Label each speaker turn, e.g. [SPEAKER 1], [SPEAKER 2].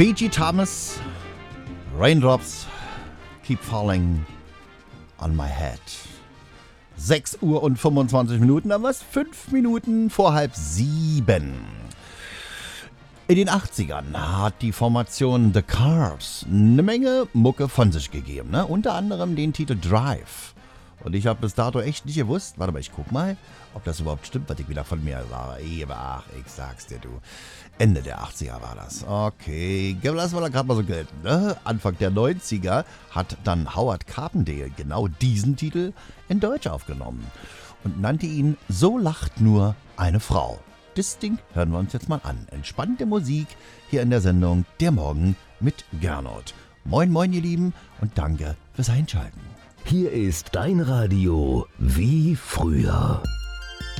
[SPEAKER 1] B.G. Thomas, Raindrops Keep Falling on My Head. 6 Uhr und 25 Minuten, aber was? 5 Minuten vor 6:30. In den 80ern hat die Formation The Cars eine Menge Mucke von sich gegeben, ne? Unter anderem den Titel Drive. Und ich habe bis dato echt nicht gewusst, warte mal, ich guck mal, ob das überhaupt stimmt, was ich wieder von mir sage. Ach, ich sag's dir, du. Ende der 80er war das. Okay, lassen wir da gerade mal so gelten. Ne? Anfang der 90er hat dann Howard Carpendale genau diesen Titel in Deutsch aufgenommen und nannte ihn So lacht nur eine Frau. Das Ding hören wir uns jetzt mal an. Entspannte Musik hier in der Sendung Der Morgen mit Gernot. Moin, moin, ihr Lieben, und danke fürs Einschalten.
[SPEAKER 2] Hier ist dein Radio wie früher.